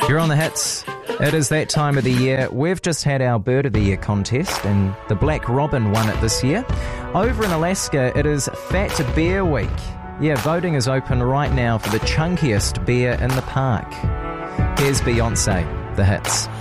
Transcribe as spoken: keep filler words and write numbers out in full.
You're on the hits. It is that time of the year. We've just had our Bird of the Year contest, and the Black Robin won it this year. Over in Alaska, it is Fat Bear Week. Yeah, voting is open right now for the chunkiest bear in the park. Here's Beyonce, the hits.